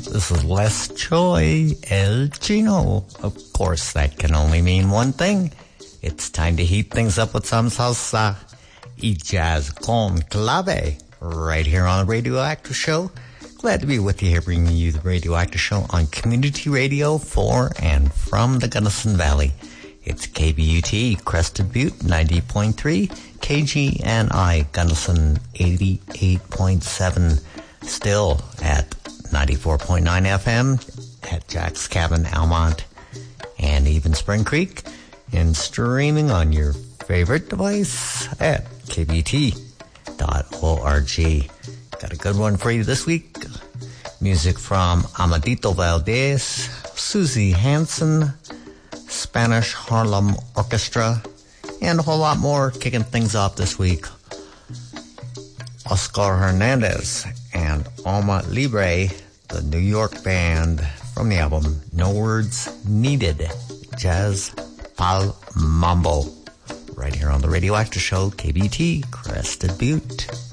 This is Les Choi, El Chino. Of course, that can only mean one thing. It's time to heat things up with some salsa y jazz con clave right here on the Radioactive Show. Glad to be with you here, bringing you the Radioactive Show on Community Radio for and from the Gunnison Valley. It's KBUT, Crested Butte, 90.3, KGNI, Gunnison, 88.7, still at 94.9 FM at Jack's Cabin, Almont, and even Spring Creek, and streaming on your favorite device at kbt.org. Got a good one for you this week. Music from Amadito Valdez, Susie Hansen, Spanish Harlem Orchestra, and a whole lot more kicking things off this week. Oscar Hernandez and Alma Libre, the New York band from the album No Words Needed, Jazz Pal Mambo, right here on the Radioactive Show, KBT, Crested Butte.